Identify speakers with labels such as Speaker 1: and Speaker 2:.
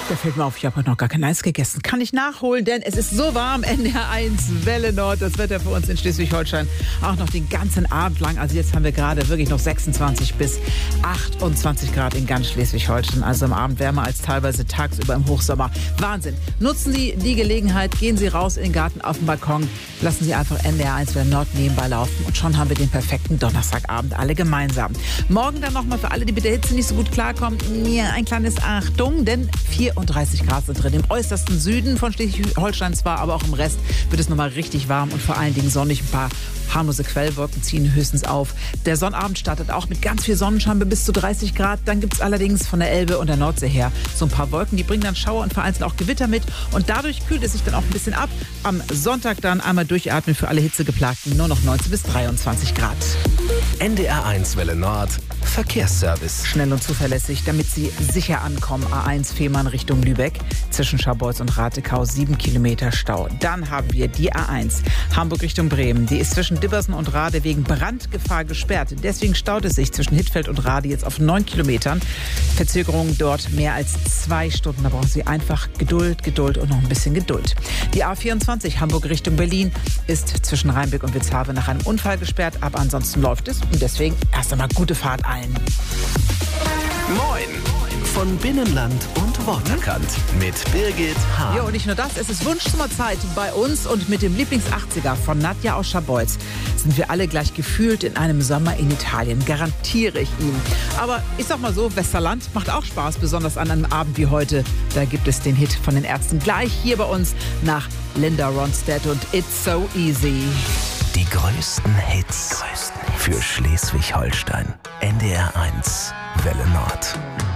Speaker 1: Da fällt mir auf, ich habe heute noch gar kein Eis gegessen. Kann ich nachholen, denn es ist so warm. NDR 1 Welle Nord, das Wetter für uns in Schleswig-Holstein auch noch den ganzen Abend lang. Also jetzt haben wir gerade wirklich noch 26 bis 28 Grad in ganz Schleswig-Holstein. Also am Abend wärmer als teilweise tagsüber im Hochsommer. Wahnsinn. Nutzen Sie die Gelegenheit, gehen Sie raus in den Garten, auf den Balkon. Lassen Sie einfach NDR 1 Welle Nord nebenbei laufen. Und schon haben wir den perfekten Donnerstagabend alle gemeinsam. Morgen dann nochmal für alle, die mit der Hitze nicht so gut klarkommen, ein kleines Achtung, denn 34 Grad sind drin. Im äußersten Süden von Schleswig-Holstein zwar, aber auch im Rest wird es nochmal richtig warm und vor allen Dingen sonnig. Ein paar harmlose Quellwolken ziehen höchstens auf. Der Sonnabend startet auch mit ganz viel Sonnenschein bis zu 30 Grad. Dann gibt es allerdings von der Elbe und der Nordsee her so ein paar Wolken. Die bringen dann Schauer und vereinzelt auch Gewitter mit. Und dadurch kühlt es sich dann auch ein bisschen ab. Am Sonntag dann einmal durchatmen für alle Hitzegeplagten. Nur noch 19 bis 23 Grad.
Speaker 2: NDR 1 Welle Nord. Verkehrsservice.
Speaker 1: Schnell und zuverlässig, damit Sie sicher ankommen. A1 Fehmarn Richtung Lübeck. Zwischen Scharbeutz und Ratekau 7 Kilometer Stau. Dann haben wir die A1 Hamburg Richtung Bremen. Die ist zwischen Dibbersen und Rade wegen Brandgefahr gesperrt. Deswegen staut es sich zwischen Hittfeld und Rade jetzt auf 9 Kilometern. Verzögerung dort mehr als 2 Stunden. Da brauchen Sie einfach Geduld und noch ein bisschen Geduld. Die A24 Hamburg Richtung Berlin ist zwischen Rheinbeck und Witzhaven nach einem Unfall gesperrt. Aber ansonsten läuft es. Und deswegen erst einmal gute Fahrt allen.
Speaker 2: Moin! Von Binnenland und Worterkant mit Birgit H.
Speaker 1: Ja, und nicht nur das, es ist Wunschsommerzeit bei uns und mit dem Lieblings-80er von Nadja aus Scharbeutz sind wir alle gleich gefühlt in einem Sommer in Italien, garantiere ich Ihnen. Aber ich sag mal so, Westerland macht auch Spaß, besonders an einem Abend wie heute. Da gibt es den Hit von den Ärzten gleich hier bei uns nach Linda Ronstadt und It's So Easy.
Speaker 2: Die größten Hits für Schleswig-Holstein. NDR 1 Welle Nord.